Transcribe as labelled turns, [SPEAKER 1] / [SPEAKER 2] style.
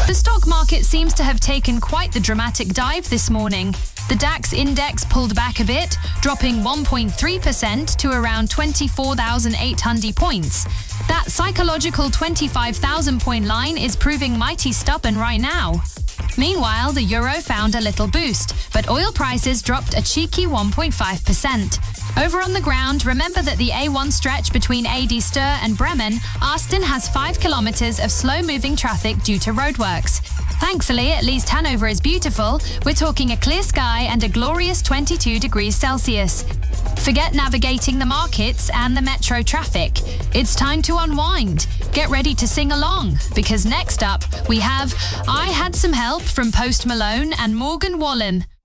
[SPEAKER 1] The stock market seems to have taken quite the dramatic dive this morning. The DAX index pulled back a bit, dropping 1.3% to around 24,800 points. That psychological 25,000 point line is proving mighty stubborn right now. Meanwhile, the euro found a little boost, but oil prices dropped a cheeky 1.5%. Over on the ground, remember that the A1 stretch between AD Stur and Bremen, Austin has 5 kilometers of slow-moving traffic due to roadworks. Thankfully, at least Hanover is beautiful. We're talking a clear sky and a glorious 22 degrees Celsius. Forget navigating the markets and the metro traffic. It's time to unwind. Get ready to sing along, because next up we have I Had Some Help from Post Malone and Morgan Wallen.